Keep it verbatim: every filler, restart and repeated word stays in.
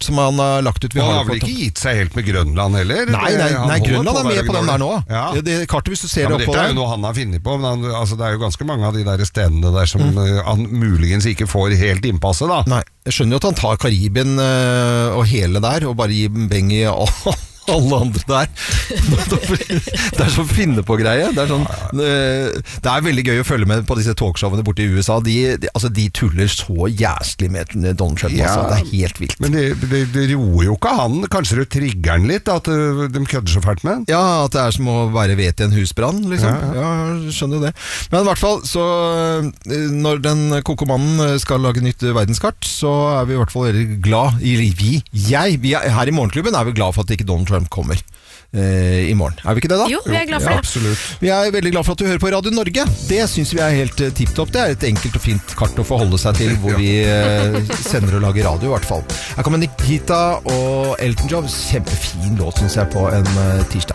som han har lagt ut. Vi han har, har vel ikke gitt seg helt med Grønland heller? Nei, nei, nei Grønland er med på den der nå. Ja. Det kartet, hvis du ser ja, det oppå der. Dette er jo noe han har funnet på, men han, altså, det er jo ganske mange av de der stedene der som mm. uh, han muligens ikke får helt innpasse, da. Nei, jeg skjønner jo at han tar Karibien uh, og hele der, og bare gir beng i alle andre der. Det er sånn finne på greie. Det er, sånn, det er veldig gøy å følge med på disse talkshowene borte i U S A. De, de, altså, de tuller så jæslig med Donald Trump. Ja, altså. Det er helt vilt. Men det, det, det roer jo ikke han. Kanskje det trigger han litt, at de kødder så fælt med han? Ja, at det er som å være vet i en husbrann, liksom. Ja, ja. ja, skjønner jo det. Men i hvert fall, så når den kokomannen skal lage nytt verdenskart, så er vi i hvert fall veldig glad i vi. Jeg, vi er, her i Morgenklubben er vi glad for at ikke Donald Trump kommer eh, i morgen. Er vi ikke det da? Jo, vi er glad for ja, det. Absolutt. Vi er veldig glad for at du hører på Radio Norge. Det synes vi er helt uh, tipptopp. Det er et enkelt og fint kart å forholde seg til, hvor vi uh, sender og lager radio i hvert fall. Her kommer Nikita og Elton John. Kjempefin låt, synes jeg, på en uh, tirsdag.